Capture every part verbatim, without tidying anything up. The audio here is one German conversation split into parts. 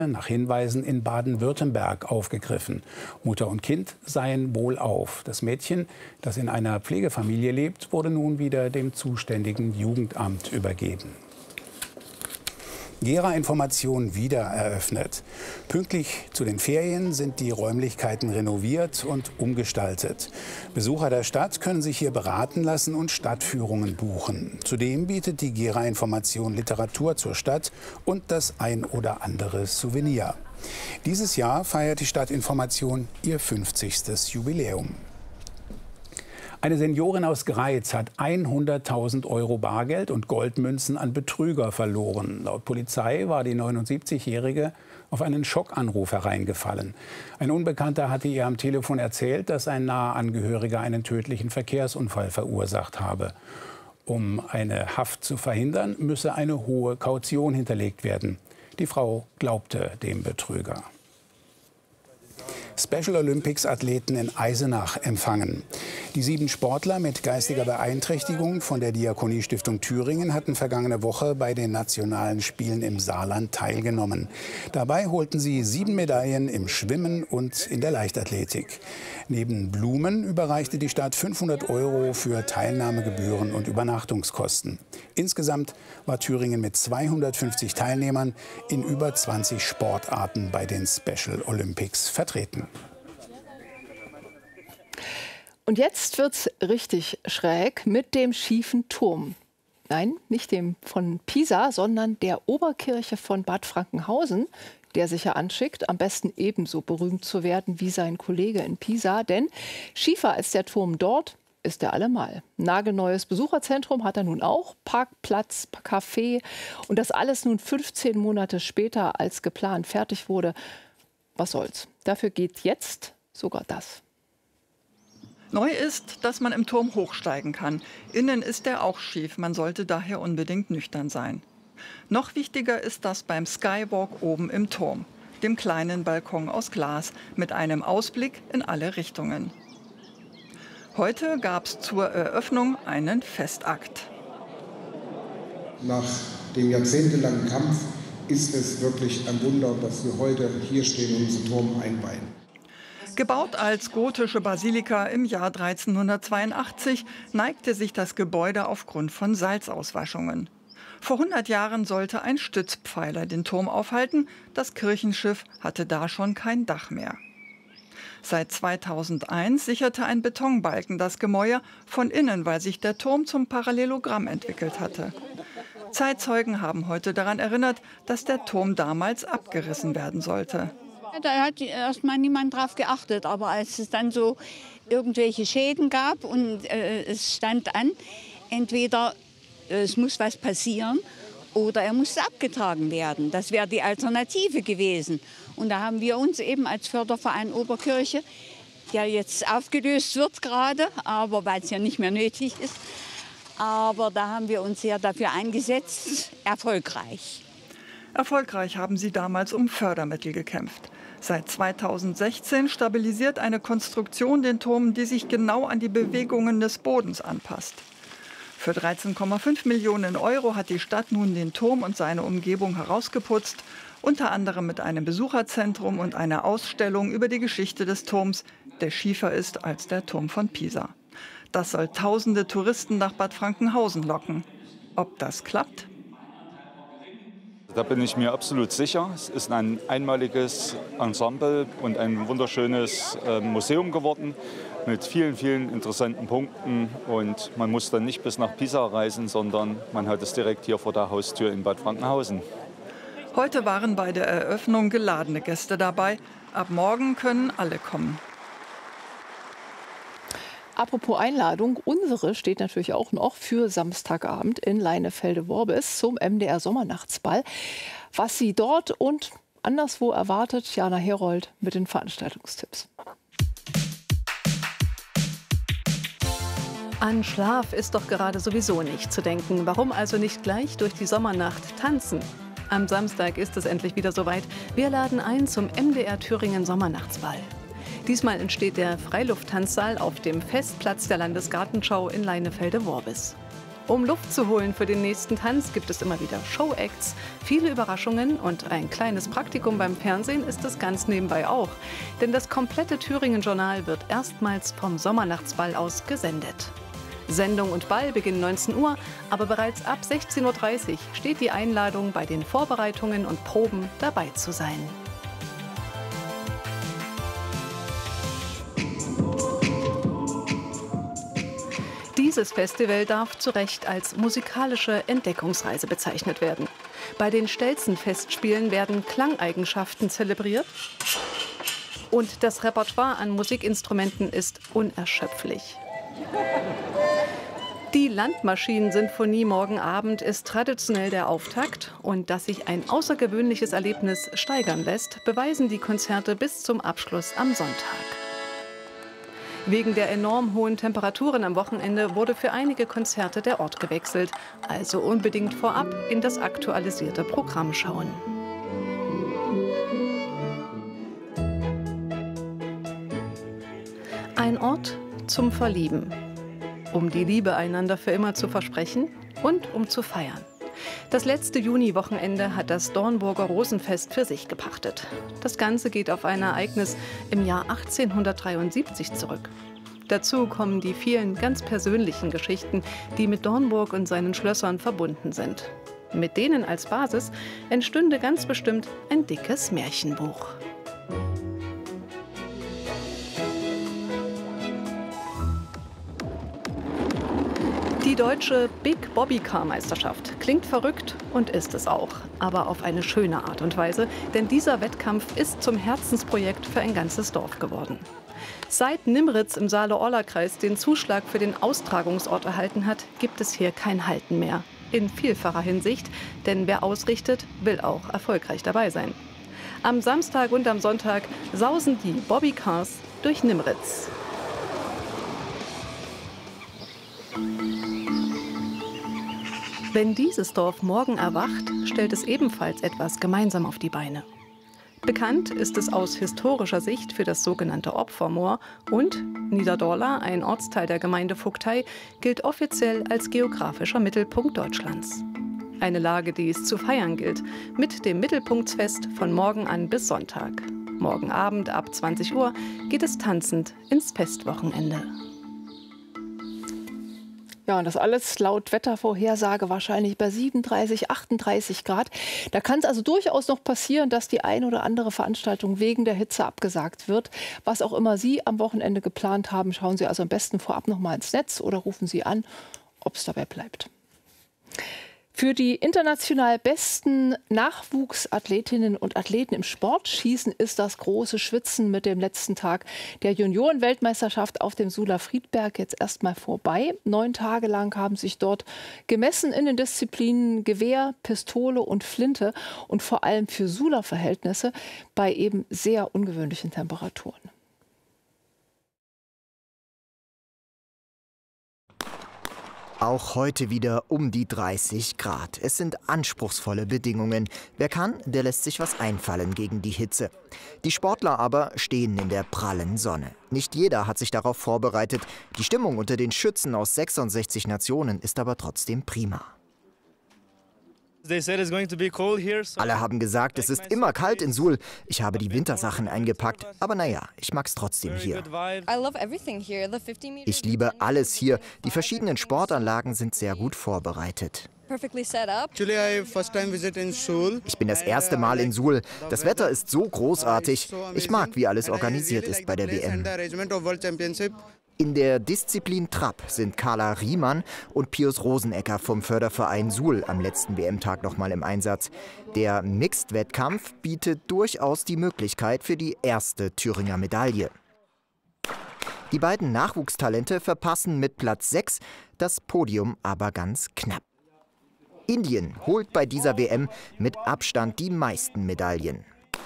nach Hinweisen in Baden-Württemberg aufgegriffen. Mutter und Kind seien wohlauf. Das Mädchen, das in einer Pflegefamilie lebt, wurde nun wieder dem zuständigen Jugendamt übergeben. Gera-Information wieder eröffnet. Pünktlich zu den Ferien sind die Räumlichkeiten renoviert und umgestaltet. Besucher der Stadt können sich hier beraten lassen und Stadtführungen buchen. Zudem bietet die Gera-Information Literatur zur Stadt und das ein oder andere Souvenir. Dieses Jahr feiert die Stadtinformation ihr fünfzigstes Jubiläum. Eine Seniorin aus Greiz hat hunderttausend Euro Bargeld und Goldmünzen an Betrüger verloren. Laut Polizei war die neunundsiebzigjährige auf einen Schockanruf hereingefallen. Ein Unbekannter hatte ihr am Telefon erzählt, dass ein naher Angehöriger einen tödlichen Verkehrsunfall verursacht habe. Um eine Haft zu verhindern, müsse eine hohe Kaution hinterlegt werden. Die Frau glaubte dem Betrüger. Special Olympics Athleten in Eisenach empfangen. Die sieben Sportler mit geistiger Beeinträchtigung von der Diakonie-Stiftung Thüringen hatten vergangene Woche bei den nationalen Spielen im Saarland teilgenommen. Dabei holten sie sieben Medaillen im Schwimmen und in der Leichtathletik. Neben Blumen überreichte die Stadt fünfhundert Euro für Teilnahmegebühren und Übernachtungskosten. Insgesamt war Thüringen mit zweihundertfünfzig Teilnehmern in über zwanzig Sportarten bei den Special Olympics vertreten. Und jetzt wird's richtig schräg mit dem schiefen Turm. Nein, nicht dem von Pisa, sondern der Oberkirche von Bad Frankenhausen, der sich ja anschickt, am besten ebenso berühmt zu werden wie sein Kollege in Pisa. Denn schiefer als der Turm dort ist er allemal. Nagelneues Besucherzentrum hat er nun auch, Parkplatz, Café. Und das alles nun fünfzehn Monate später als geplant fertig wurde. Was soll's? Dafür geht jetzt sogar das. Neu ist, dass man im Turm hochsteigen kann. Innen ist er auch schief. Man sollte daher unbedingt nüchtern sein. Noch wichtiger ist das beim Skywalk oben im Turm, dem kleinen Balkon aus Glas mit einem Ausblick in alle Richtungen. Heute gab es zur Eröffnung einen Festakt. Nach dem jahrzehntelangen Kampf ist es wirklich ein Wunder, dass wir heute hier stehen und unseren Turm einweihen. Gebaut als gotische Basilika im Jahr dreizehnhundertzweiundachtzig neigte sich das Gebäude aufgrund von Salzauswaschungen. Vor hundert Jahren sollte ein Stützpfeiler den Turm aufhalten. Das Kirchenschiff hatte da schon kein Dach mehr. Seit zweitausendeins sicherte ein Betonbalken das Gemäuer von innen, weil sich der Turm zum Parallelogramm entwickelt hatte. Zeitzeugen haben heute daran erinnert, dass der Turm damals abgerissen werden sollte. Da hat erstmal niemand drauf geachtet, aber als es dann so irgendwelche Schäden gab und äh, es stand an, entweder äh, es muss was passieren oder er musste abgetragen werden. Das wäre die Alternative gewesen. Und da haben wir uns eben als Förderverein Oberkirche, der jetzt aufgelöst wird gerade, aber weil es ja nicht mehr nötig ist, aber da haben wir uns sehr dafür eingesetzt, erfolgreich. Erfolgreich haben sie damals um Fördermittel gekämpft. Seit zweitausendsechzehn stabilisiert eine Konstruktion den Turm, die sich genau an die Bewegungen des Bodens anpasst. Für dreizehn Komma fünf Millionen Euro hat die Stadt nun den Turm und seine Umgebung herausgeputzt, unter anderem mit einem Besucherzentrum und einer Ausstellung über die Geschichte des Turms, der schiefer ist als der Turm von Pisa. Das soll tausende Touristen nach Bad Frankenhausen locken. Ob das klappt? Da bin ich mir absolut sicher. Es ist ein einmaliges Ensemble und ein wunderschönes äh, Museum geworden mit vielen, vielen interessanten Punkten. Und man muss dann nicht bis nach Pisa reisen, sondern man hat es direkt hier vor der Haustür in Bad Frankenhausen. Heute waren bei der Eröffnung geladene Gäste dabei. Ab morgen können alle kommen. Apropos Einladung, unsere steht natürlich auch noch für Samstagabend in Leinefelde-Worbis zum M D R Sommernachtsball. Was Sie dort und anderswo erwartet, Jana Herold mit den Veranstaltungstipps. An Schlaf ist doch gerade sowieso nicht zu denken. Warum also nicht gleich durch die Sommernacht tanzen? Am Samstag ist es endlich wieder soweit. Wir laden ein zum M D R Thüringen Sommernachtsball. Diesmal entsteht der Freilufttanzsaal auf dem Festplatz der Landesgartenschau in Leinefelde-Worbis. Um Luft zu holen für den nächsten Tanz gibt es immer wieder Show-Acts, viele Überraschungen und ein kleines Praktikum beim Fernsehen ist es ganz nebenbei auch. Denn das komplette Thüringen-Journal wird erstmals vom Sommernachtsball aus gesendet. Sendung und Ball beginnen neunzehn Uhr, aber bereits ab sechzehn Uhr dreißig steht die Einladung, bei den Vorbereitungen und Proben dabei zu sein. Dieses Festival darf zu Recht als musikalische Entdeckungsreise bezeichnet werden. Bei den Stelzen-Festspielen werden Klangeigenschaften zelebriert und das Repertoire an Musikinstrumenten ist unerschöpflich. Die Landmaschinen-Sinfonie morgen Abend ist traditionell der Auftakt. Und dass sich ein außergewöhnliches Erlebnis steigern lässt, beweisen die Konzerte bis zum Abschluss am Sonntag. Wegen der enorm hohen Temperaturen am Wochenende wurde für einige Konzerte der Ort gewechselt. Also unbedingt vorab in das aktualisierte Programm schauen. Ein Ort zum Verlieben. Um die Liebe einander für immer zu versprechen und um zu feiern. Das letzte Juni-Wochenende hat das Dornburger Rosenfest für sich gepachtet. Das Ganze geht auf ein Ereignis im Jahr achtzehnhundertdreiundsiebzig zurück. Dazu kommen die vielen ganz persönlichen Geschichten, die mit Dornburg und seinen Schlössern verbunden sind. Mit denen als Basis entstünde ganz bestimmt ein dickes Märchenbuch. Die deutsche Big Bobbycar-Meisterschaft klingt verrückt und ist es auch, aber auf eine schöne Art und Weise, denn dieser Wettkampf ist zum Herzensprojekt für ein ganzes Dorf geworden. Seit Nimritz im Saale-Orla-Kreis den Zuschlag für den Austragungsort erhalten hat, gibt es hier kein Halten mehr. In vielfacher Hinsicht, denn wer ausrichtet, will auch erfolgreich dabei sein. Am Samstag und am Sonntag sausen die Bobbycars durch Nimritz. Wenn dieses Dorf morgen erwacht, stellt es ebenfalls etwas gemeinsam auf die Beine. Bekannt ist es aus historischer Sicht für das sogenannte Opfermoor und Niederdorla, ein Ortsteil der Gemeinde Vogtei, gilt offiziell als geografischer Mittelpunkt Deutschlands. Eine Lage, die es zu feiern gilt, mit dem Mittelpunktsfest von morgen an bis Sonntag. Morgen Abend ab zwanzig Uhr geht es tanzend ins Festwochenende. Ja, und das alles laut Wettervorhersage wahrscheinlich bei siebenunddreißig, achtunddreißig Grad. Da kann es also durchaus noch passieren, dass die eine oder andere Veranstaltung wegen der Hitze abgesagt wird. Was auch immer Sie am Wochenende geplant haben, schauen Sie also am besten vorab noch mal ins Netz oder rufen Sie an, ob es dabei bleibt. Für die international besten Nachwuchsathletinnen und Athleten im Sportschießen ist das große Schwitzen mit dem letzten Tag der Junioren-Weltmeisterschaft auf dem Sula Friedberg jetzt erstmal vorbei. Neun Tage lang haben sich dort gemessen in den Disziplinen Gewehr, Pistole und Flinte und vor allem für Sula-Verhältnisse bei eben sehr ungewöhnlichen Temperaturen. Auch heute wieder um die dreißig Grad. Es sind anspruchsvolle Bedingungen. Wer kann, der lässt sich was einfallen gegen die Hitze. Die Sportler aber stehen in der prallen Sonne. Nicht jeder hat sich darauf vorbereitet. Die Stimmung unter den Schützen aus sechsundsechzig Nationen ist aber trotzdem prima. Alle haben gesagt, es ist immer kalt in Suhl. Ich habe die Wintersachen eingepackt, aber naja, ich mag's trotzdem hier. Ich liebe alles hier. Die verschiedenen Sportanlagen sind sehr gut vorbereitet. Ich bin das erste Mal in Suhl. Das Wetter ist so großartig. Ich mag, wie alles organisiert ist bei der W M. In der Disziplin Trap sind Carla Riemann und Pius Rosenegger vom Förderverein Suhl am letzten W M-Tag noch mal im Einsatz. Der Mixed-Wettkampf bietet durchaus die Möglichkeit für die erste Thüringer Medaille. Die beiden Nachwuchstalente verpassen mit Platz sechs das Podium aber ganz knapp. Indien holt bei dieser W M mit Abstand die meisten Medaillen.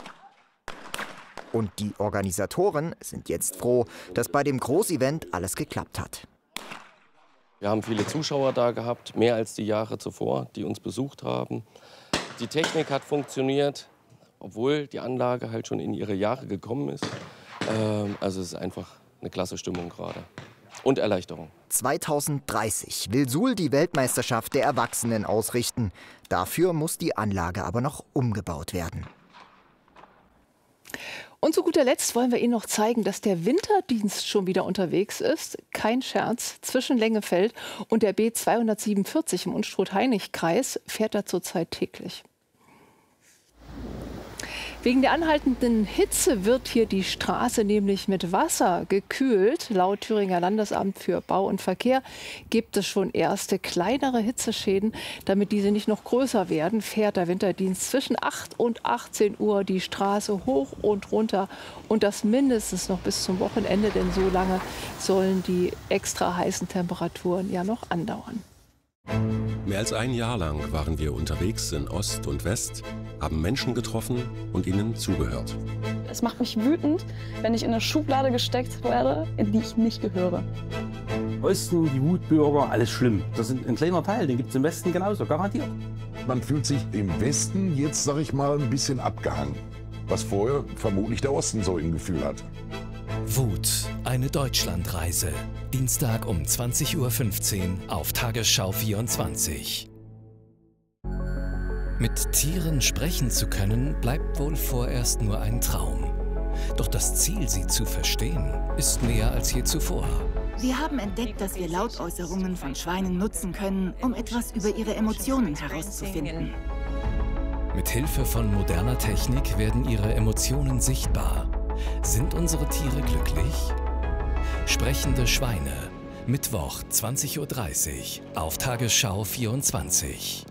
Und die Organisatoren sind jetzt froh, dass bei dem Großevent alles geklappt hat. Wir haben viele Zuschauer da gehabt, mehr als die Jahre zuvor, die uns besucht haben. Die Technik hat funktioniert, obwohl die Anlage halt schon in ihre Jahre gekommen ist. Ähm, also es ist einfach eine klasse Stimmung gerade. und Erleichterung. zweitausenddreißig will Suhl die Weltmeisterschaft der Erwachsenen ausrichten. Dafür muss die Anlage aber noch umgebaut werden. Und zu guter Letzt wollen wir Ihnen noch zeigen, dass der Winterdienst schon wieder unterwegs ist. Kein Scherz. Zwischen Lengefeld und der B zweihundertsiebenundvierzig im Unstrut-Hainich-Kreis fährt er zurzeit täglich. Wegen der anhaltenden Hitze wird hier die Straße nämlich mit Wasser gekühlt. Laut Thüringer Landesamt für Bau und Verkehr gibt es schon erste kleinere Hitzeschäden. Damit diese nicht noch größer werden, fährt der Winterdienst zwischen acht und achtzehn Uhr die Straße hoch und runter. Und das mindestens noch bis zum Wochenende, denn so lange sollen die extra heißen Temperaturen ja noch andauern. Mehr als ein Jahr lang waren wir unterwegs in Ost und West, haben Menschen getroffen und ihnen zugehört. Es macht mich wütend, wenn ich in eine Schublade gesteckt werde, in die ich nicht gehöre. Osten, die Wutbürger, alles schlimm. Das ist ein kleiner Teil, den gibt es im Westen genauso, garantiert. Man fühlt sich im Westen jetzt, sag ich mal, ein bisschen abgehangen. Was vorher vermutlich der Osten so im Gefühl hat. Wut, eine Deutschlandreise. Dienstag um zwanzig Uhr fünfzehn auf Tagesschau vierundzwanzig. Mit Tieren sprechen zu können, bleibt wohl vorerst nur ein Traum. Doch das Ziel, sie zu verstehen, ist näher als je zuvor. Wir haben entdeckt, dass wir Lautäußerungen von Schweinen nutzen können, um etwas über ihre Emotionen herauszufinden. Mit Hilfe von moderner Technik werden ihre Emotionen sichtbar. Sind unsere Tiere glücklich? Sprechende Schweine. Mittwoch zwanzig Uhr dreißig auf Tagesschau vierundzwanzig.